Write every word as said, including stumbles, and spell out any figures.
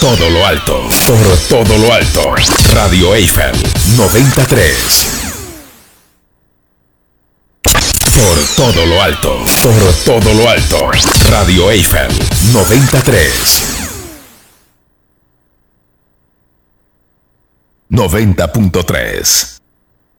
todo lo alto, por todo lo alto. Radio Eiffel noventa y tres. Por todo lo alto, por todo lo alto. Radio Eiffel noventa y tres. noventa punto tres.